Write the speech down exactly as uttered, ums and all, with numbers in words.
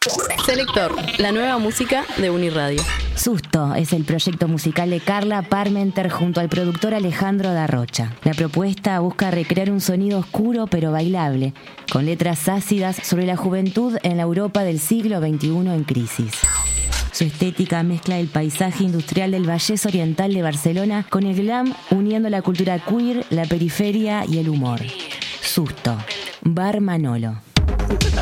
Selector, la nueva música de Uniradio. Susto es el proyecto musical de Carla Parmenter junto al productor Alejandro Darrocha. La propuesta busca recrear un sonido oscuro pero bailable, con letras ácidas sobre la juventud en la Europa del siglo veintiuno en crisis. Su estética mezcla el paisaje industrial del Vallés Oriental de Barcelona con el glam, uniendo la cultura queer, la periferia y el humor. Susto, Bar Manolo.